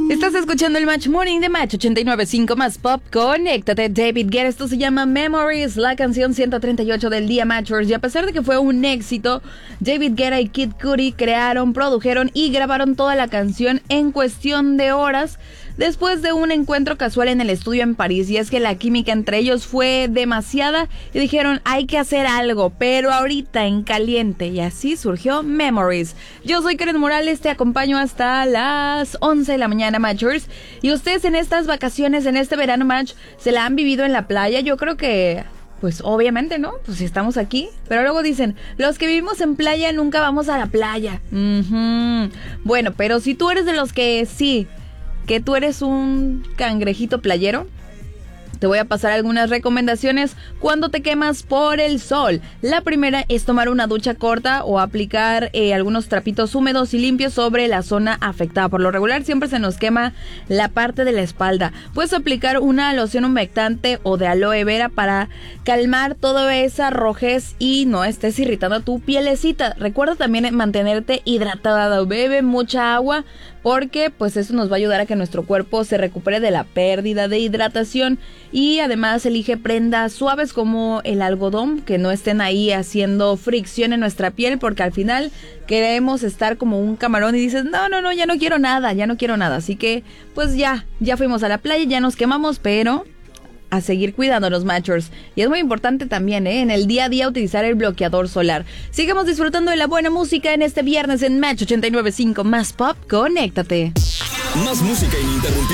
Estás escuchando el Match Morning de Match 89.5 más Pop. Conéctate, David Guetta. Esto se llama Memories, la canción 138 del día Matchers. Y a pesar de que fue un éxito, David Guetta y Kid Cudi crearon, produjeron y grabaron toda la canción en cuestión de horas, después de un encuentro casual en el estudio en París. Y es que la química entre ellos fue demasiada y dijeron, hay que hacer algo, pero ahorita en caliente. Y así surgió Memories. Yo soy Karen Morales, te acompaño hasta las 11 de la mañana, Matchers. Y ustedes en estas vacaciones, en este verano Match, ¿se la han vivido en la playa? Yo creo que, pues obviamente, ¿no? Pues si estamos aquí. Pero luego dicen, los que vivimos en playa nunca vamos a la playa. Bueno, pero si tú eres de los que sí, que tú eres un cangrejito playero, te voy a pasar algunas recomendaciones cuando te quemas por el sol. La primera es tomar una ducha corta o aplicar algunos trapitos húmedos y limpios sobre la zona afectada. Por lo regular siempre se nos quema la parte de la espalda. Puedes aplicar una loción humectante o de aloe vera para calmar toda esa rojez y no estés irritando tu pielecita. Recuerda también mantenerte hidratado. Bebe mucha agua, porque pues eso nos va a ayudar a que nuestro cuerpo se recupere de la pérdida de hidratación. Y además elige prendas suaves como el algodón, que no estén ahí haciendo fricción en nuestra piel, porque al final queremos estar como un camarón y dices, no, ya no quiero nada. Así que pues ya fuimos a la playa, ya nos quemamos, pero a seguir cuidándonos, Matchers. Y es muy importante también, en el día a día utilizar el bloqueador solar. Sigamos disfrutando de la buena música en este viernes en Match 89.5 más Pop. Conéctate. Más música ininterrumpida.